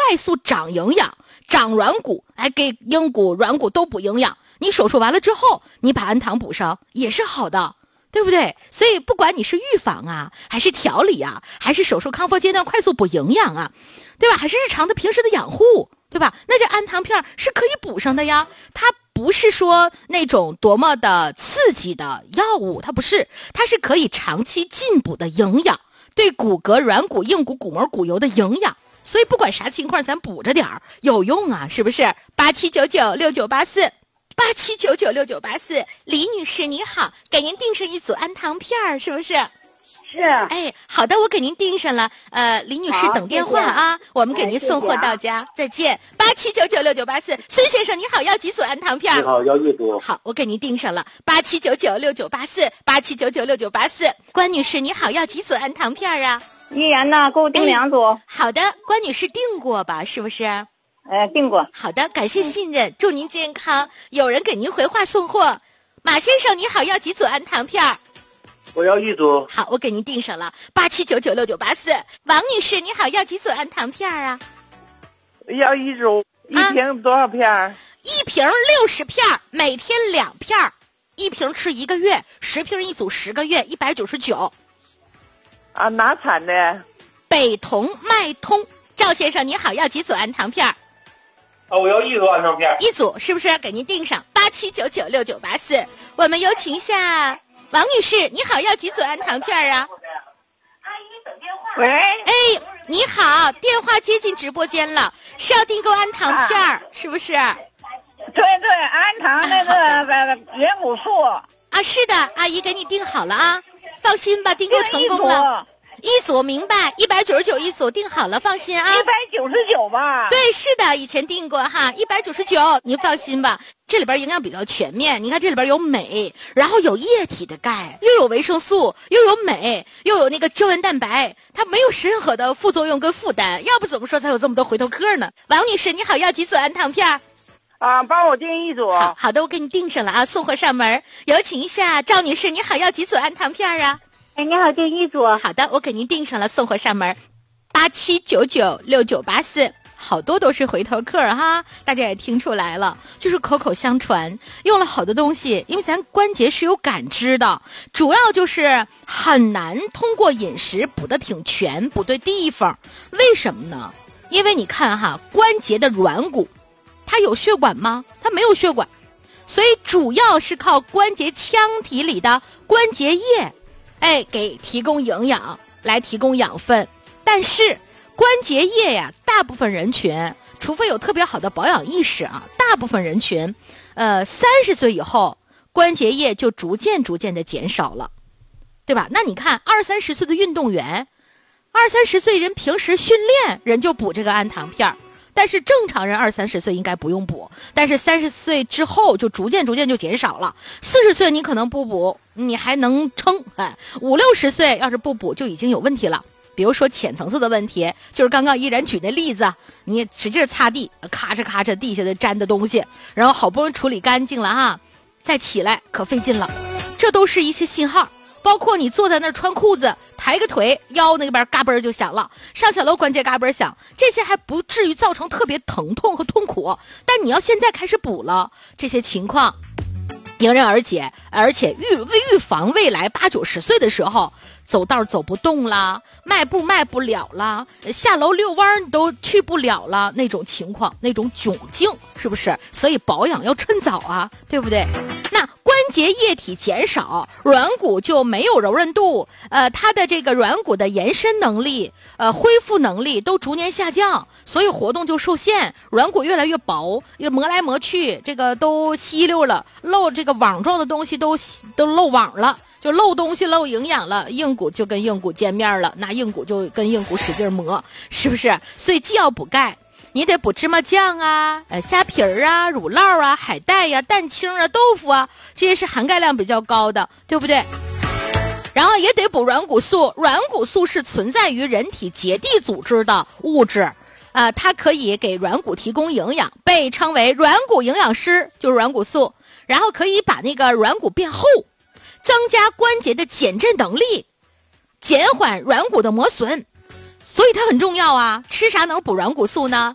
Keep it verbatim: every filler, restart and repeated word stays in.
快速长营养、长软骨，哎，给硬骨、软骨都补营养。你手术完了之后，你把氨糖补上也是好的，对不对？所以不管你是预防啊，还是调理啊，还是手术康复阶段快速补营养啊，对吧？还是日常的平时的养护，对吧？那这氨糖片是可以补上的呀，它不是说那种多么的刺激的药物，它不是，它是可以长期进补的营养，对骨骼、软骨、硬骨、骨膜、骨油的营养。所以不管啥情况，咱补着点儿有用啊，是不是？八七九九六九八四。八七九九六九八四，李女士你好，给您订上一组氨糖片儿，是不是？ 是。 哎，好的，我给您订上了。呃，李女士等电话啊，我们给您送货到家。哎、再见。八七九九六九八四，孙先生你好，要几组氨糖片？ 你好，要一组。 好，我给您订上了。八七九九六九八四，八七九九六九八四。关女士你好，要几组氨糖片啊？ 依然呢，给我订两组、哎。 好的，关女士订过吧？是不是？ 呃，订过。 好的，感谢信任，祝您健康。有人给您回话送货。马先生你好，要几组氨糖片？ 我要一组。 好，我给您订上了。八七九九六九八四。王女士你好，要几组氨糖片啊？ 要一组。一瓶多少片、啊、 一瓶六十片，每天两片，一瓶吃一个月，十瓶一组，十个月，一百九十九。 啊，哪产的？ 北同麦通。赵先生你好，要几组氨糖片？ 啊，我要一组氨糖片。 一组是不是？给您订上。八七九九六九八四。我们有请一下王女士，你好，要几组氨糖片啊？ 阿姨等电话。 喂， 哎，你好，电话接进直播间了，是要订购氨糖片、啊、是不是？ 对对，氨糖那个元骨素啊，是的，阿姨给你订好了啊，放心吧，订购成功了。一组明白，一百九十九一组订好了，放心啊。 一百九十九吧？ 对，是的，以前订过哈，一百九十九，您放心吧。这里边营养比较全面，你看这里边有镁，然后有液体的钙，又有维生素，又有镁，又有那个胶原蛋白，它没有任何的副作用跟负担，要不怎么说才有这么多回头客呢？王女士，你好，要几组氨糖片？ 啊，帮我订一组。 好好的，我给你订上了啊，送货上门。有请一下赵女士，你好，要几组氨糖片啊？ 哎，你好，订一组。 好的，我给您订上了，送货上门。八七九九六九八四，好多都是回头客哈，大家也听出来了，就是口口相传，用了好多东西，因为咱关节是有感知的，主要就是很难通过饮食补得挺全，补对地方。为什么呢？因为你看哈，关节的软骨，它有血管吗？它没有血管，所以主要是靠关节腔体里的关节液。哎，给提供营养，来提供养分。但是关节液呀，大部分人群，除非有特别好的保养意识啊，大部分人群，呃，三十岁以后，关节液就逐渐逐渐的减少了，对吧？那你看二三十岁的运动员，二三十岁人平时训练人就补这个氨糖片儿。但是正常人二三十岁应该不用补，但是三十岁之后就逐渐逐渐就减少了。四十岁你可能不补，你还能撑，哎，五六十岁要是不补就已经有问题了。比如说浅层次的问题，就是刚刚依然举那例子，你使劲擦地，咔嚓咔嚓地下的粘的东西，然后好不容易处理干净了哈，再起来可费劲了。这都是一些信号。包括你坐在那儿穿裤子，抬个腿，腰那边嘎嘣就响了，上小楼关节嘎嘣响，这些还不至于造成特别疼痛和痛苦，但你要现在开始补了，这些情况迎刃而解，而且预预防未来八九十岁的时候走道走不动了，迈步迈不了了，下楼遛弯你都去不了了，那种情况，那种窘境，是不是？所以保养要趁早啊，对不对？那关节液体减少，软骨就没有柔韧度，呃，它的这个软骨的延伸能力、呃，恢复能力都逐年下降，所以活动就受限，软骨越来越薄，磨来磨去，这个都稀溜了，漏这个网状的东西都都漏网了。就漏东西漏营养了，硬骨就跟硬骨见面了，那硬骨就跟硬骨使劲磨，是不是？所以既要补钙，你得补芝麻酱啊、呃虾皮儿啊、乳酪啊、海带呀、啊、蛋清啊、豆腐啊，这些是含钙量比较高的，对不对？然后也得补软骨素，软骨素是存在于人体结缔组织的物质，呃，它可以给软骨提供营养，被称为软骨营养师，就是软骨素，然后可以把那个软骨变厚。增加关节的减震能力，减缓软骨的磨损，所以它很重要啊。吃啥能补软骨素呢？